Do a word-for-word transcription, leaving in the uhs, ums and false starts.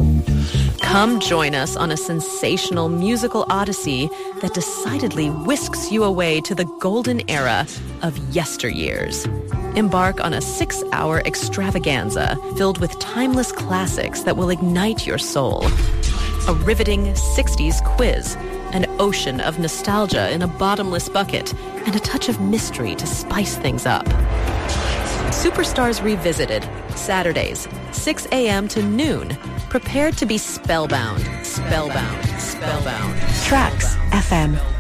Come join us on a sensational musical odyssey that decidedly whisks you away to the golden era of yesteryears. Embark on a six-hour extravaganza filled with timeless classics that will ignite your soul. A riveting sixties quiz, an ocean of nostalgia in a bottomless bucket, and a touch of mystery to spice things up. Superstars Revisited, Saturdays, six a.m. to noon. Prepared to be spellbound, spellbound, spellbound. Tracks F M.